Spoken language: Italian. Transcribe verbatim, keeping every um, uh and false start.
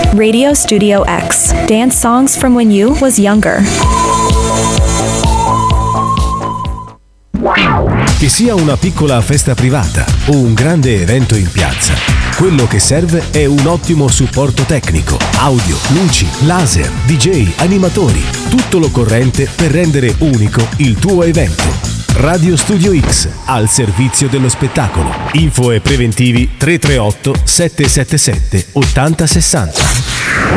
Radio Studio X. Dance songs from when you was younger. Che sia una piccola festa privata o un grande evento in piazza, quello che serve è un ottimo supporto tecnico, audio, luci, laser, D J, animatori, tutto l'occorrente per rendere unico il tuo evento. Radio Studio X, al servizio dello spettacolo. Info e preventivi tre tre otto sette sette sette otto zero sei zero.